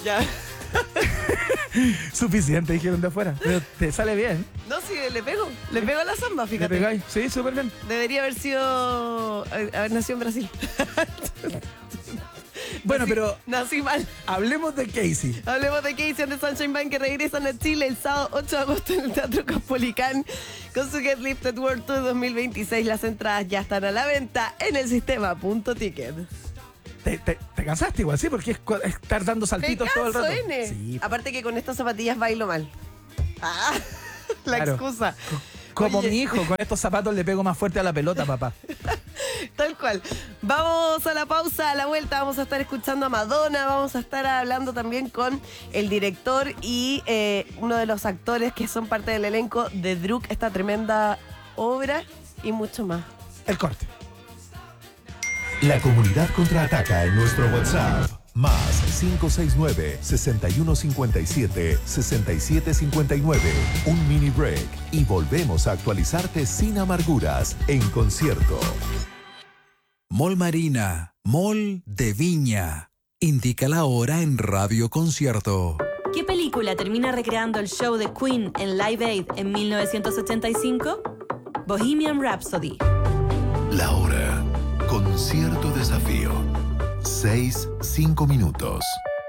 Ya. Suficiente, dijeron de afuera. Pero te sale bien. No, sí, le pego a la samba, ¿Le fíjate. pegáis? Sí, súper bien. Debería haber haber nacido en Brasil. Bueno, pero Nací mal. hablemos de Casey. Hablemos de Casey and the Sunshine Band, que regresan a Chile el sábado 8 de agosto en el Teatro Caupolicán con su Get Lifted World Tour 2026. Las entradas ya están a la venta en el sistema.ticket. Te cansaste igual, ¿sí? Porque es estar dando saltitos todo el rato. N. Sí, Aparte que con estas zapatillas bailo mal. Ah, la claro. excusa. Como Oye. mi hijo, con estos zapatos le pego más fuerte a la pelota, papá. Tal cual. Vamos a la pausa, a la vuelta vamos a estar escuchando a Madonna, vamos a estar hablando también con el director y uno de los actores que son parte del elenco de Druk, esta tremenda obra y mucho más. El corte. La comunidad contraataca en nuestro WhatsApp. Más 569-6157-6759. Un mini break y volvemos a actualizarte sin amarguras en concierto. Mall Marina, Mall de Viña. Indica la hora en Radio Concierto. ¿Qué película termina recreando el show de Queen en Live Aid en 1985? Bohemian Rhapsody. La hora. Concierto desafío. 6-5 minutos.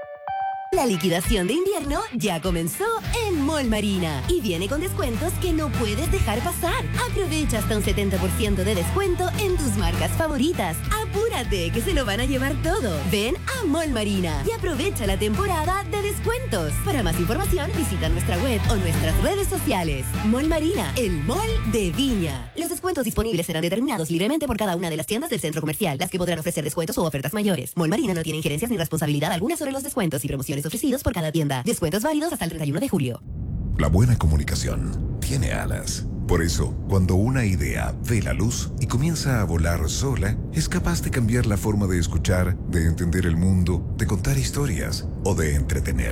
La liquidación de invierno ya comenzó en Mall Marina y viene con descuentos que no puedes dejar pasar. Aprovecha hasta un 70% de descuento en tus marcas favoritas. Apúrate, que se lo van a llevar todo. Ven a Mall Marina y aprovecha la temporada de descuentos. Para más información, visita nuestra web o nuestras redes sociales. Mall Marina, el mall de Viña. Los descuentos disponibles serán determinados libremente por cada una de las tiendas del centro comercial, las que podrán ofrecer descuentos u ofertas mayores. Mall Marina no tiene injerencias ni responsabilidad alguna sobre los descuentos y promociones ofrecidos por cada tienda. Descuentos válidos hasta el 31 de julio. La buena comunicación tiene alas. Por eso, cuando una idea ve la luz y comienza a volar sola, es capaz de cambiar la forma de escuchar, de entender el mundo, de contar historias o de entretener.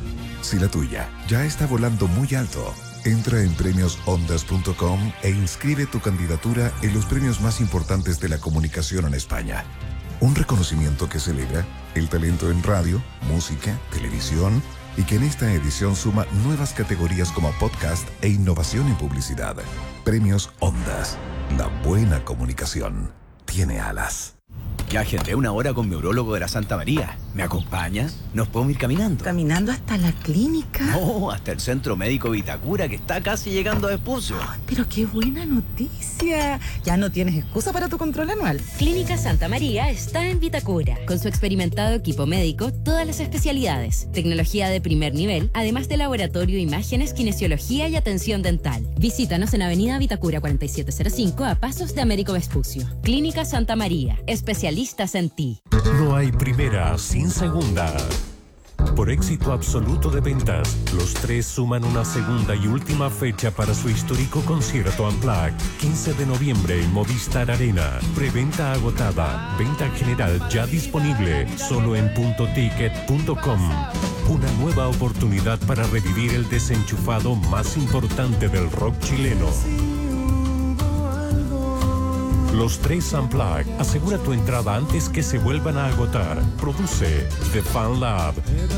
Si la tuya ya está volando muy alto, entra en premiosondas.com e inscribe tu candidatura en los premios más importantes de la comunicación en España. Un reconocimiento que celebra el talento en radio, música, televisión y que en esta edición suma nuevas categorías como podcast e innovación en publicidad. Premios Ondas. La buena comunicación tiene alas. Ya agendé una hora con mi urólogo de la Santa María. ¿Me acompaña? ¿Nos podemos ir caminando? ¿Caminando hasta la clínica? No, hasta el Centro Médico Vitacura, que está casi llegando a Vespucio. Pero qué buena noticia. Ya no tienes excusa para tu control anual. Clínica Santa María está en Vitacura. Con su experimentado equipo médico, todas las especialidades, tecnología de primer nivel, además de laboratorio, imágenes, kinesiología y atención dental. Visítanos en Avenida Vitacura 4705 a pasos de Américo Vespucio. Clínica Santa María, especialistas en ti. No hay primera sin segunda. Por éxito absoluto de ventas, los tres suman una segunda y última fecha para su histórico concierto Unplugged, 15 de noviembre en Movistar Arena. Preventa agotada, venta general ya disponible, solo en .ticket.com. Una nueva oportunidad para revivir el desenchufado más importante del rock chileno. Los tres Unplugged. Asegura tu entrada antes que se vuelvan a agotar. Produce The Fan Lab.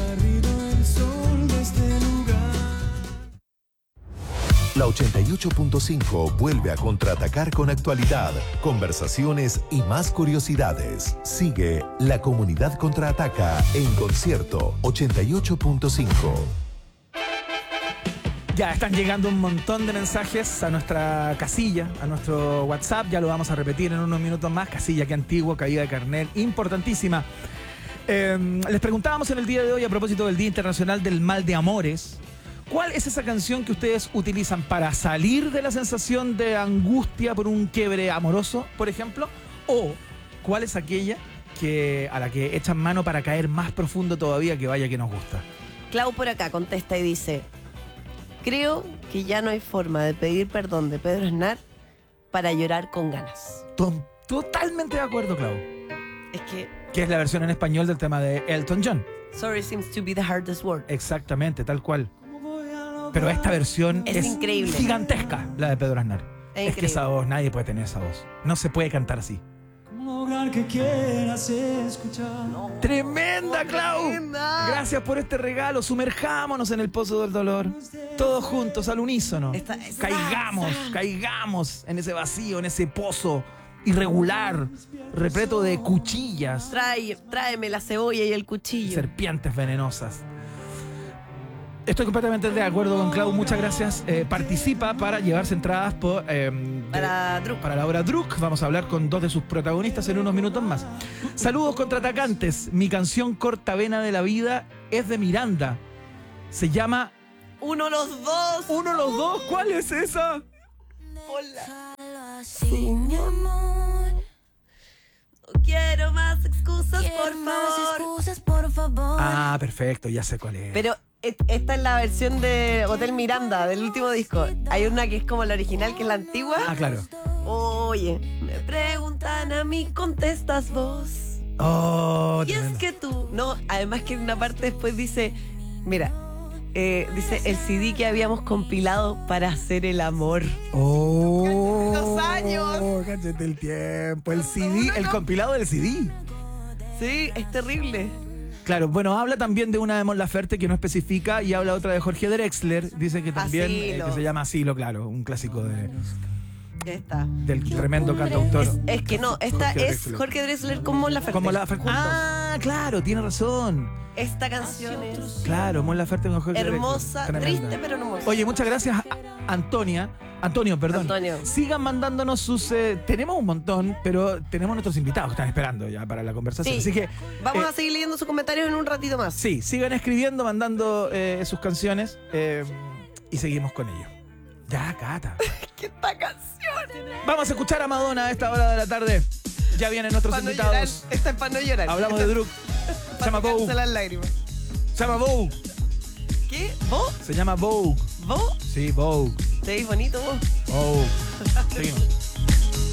La 88.5 vuelve a contraatacar con actualidad, conversaciones y más curiosidades. Sigue La Comunidad Contraataca en concierto 88.5. Ya están llegando un montón de mensajes a nuestra casilla, a nuestro WhatsApp. Ya lo vamos a repetir en unos minutos más. Casilla que antigua, caída de carnet, importantísima. Les preguntábamos en el día de hoy, a propósito del Día Internacional del Mal de Amores, ¿cuál es esa canción que ustedes utilizan para salir de la sensación de angustia por un quiebre amoroso, por ejemplo? ¿O cuál es aquella a la que echan mano para caer más profundo todavía, que vaya que nos gusta? Clau por acá contesta y dice: creo que ya no hay forma de pedir perdón de Pedro Aznar para llorar con ganas. Totalmente de acuerdo, Clau. Es que es la versión en español del tema de Elton John. Sorry seems to be the hardest word. Exactamente, tal cual. Pero esta versión es increíble, gigantesca, la de Pedro Aznar. Es que esa voz, nadie puede tener esa voz. No se puede cantar así. Que quieras escuchar. ¡Tremenda, Clau! Tremenda. Gracias por este regalo. Sumerjámonos en el pozo del dolor. Todos juntos, al unísono. Caigamos en ese vacío, en ese pozo irregular, repleto de cuchillas. Tráeme la cebolla y el cuchillo. Serpientes venenosas. Estoy completamente de acuerdo con Clau, muchas gracias. Participa para llevarse entradas para la obra Druk. Vamos a hablar con dos de sus protagonistas en unos minutos más. Saludos contraatacantes. Mi canción Cortavena de la vida es de Miranda. Se llama Uno los dos. ¿Uno los dos? ¿Cuál es esa? Hola. Mi amor. No quiero más excusas, por favor. Ah, perfecto, ya sé cuál es. Pero esta es la versión de Hotel Miranda, del último disco. Hay una que es como la original, que es la antigua. Ah, claro. Oye, me preguntan a mí, contestas vos. Oh, y tremendo. es que tú... No, además que en una parte después dice... Mira, dice el CD que habíamos compilado para hacer el amor. Oh, ¡Los años! Cállate el tiempo. El CD, el compilado del CD. Sí, es terrible. Claro, bueno, habla también de una de Mon Laferte que no especifica y habla otra de Jorge Drexler. Dice que también que se llama Asilo, claro, un clásico del tremendo cantautor. Es que no, esta es Jorge Drexler con Mon Laferte. Como Ah, claro, tiene razón. Esta canción es... Claro, Mon Laferte con Jorge hermosa, Drexler. triste pero hermosa. Oye, muchas gracias, Antonio, perdón. Antonio. Sigan mandándonos sus... tenemos un montón, pero tenemos nuestros invitados que están esperando ya para la conversación. Sí. Así que... Vamos a seguir leyendo sus comentarios en un ratito más. Sí, sigan escribiendo, mandando sus canciones y seguimos con ello. Ya, Cata. ¿Qué esta canción? Vamos a escuchar a Madonna a esta hora de la tarde. Ya vienen nuestros invitados. Llorar. Esta es para no llorar. Hablamos de Druk. Se llama Vogue. Las lágrimas. Se llama Vogue. ¿Qué? ¿Vos? Se llama Vogue. ¿Vos? Sí, Vogue. ¿Te veis bonito vos? Vogue. Seguimos.